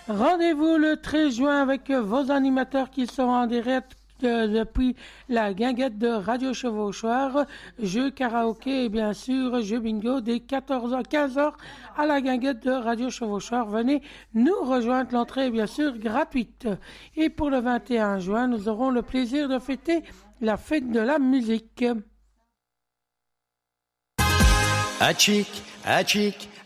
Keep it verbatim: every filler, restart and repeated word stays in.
Rendez-vous le treize juin avec vos animateurs qui seront en direct de- depuis la guinguette de Radio Chevauchoir, jeux karaoké et bien sûr jeux bingo dès quatorze heures, quinze heures à la guinguette de Radio Chevauchoir. Venez nous rejoindre, l'entrée est bien sûr gratuite. Et pour le vingt et un juin, nous aurons le plaisir de fêter la fête de la musique. Hachik, hachik,